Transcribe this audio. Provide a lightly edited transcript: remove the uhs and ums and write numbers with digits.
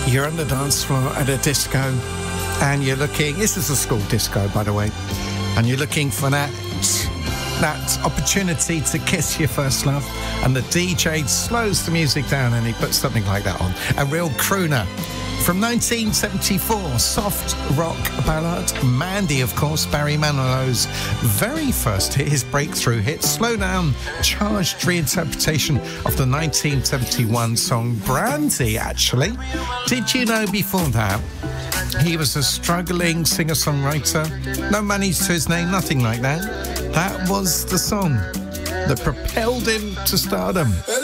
You're on the dance floor at a disco and you're looking, this is a school disco by the way, and you're looking for that opportunity to kiss your first love, and the DJ slows the music down and he puts something like that on. A real crooner. From 1974, soft rock ballad. Mandy, of course, Barry Manilow's very first hit, his breakthrough hit. Slow down, charged reinterpretation of the 1971 song Brandy, actually. Did you know before that he was a struggling singer-songwriter? No money to his name, nothing like that. That was the song that propelled him to stardom.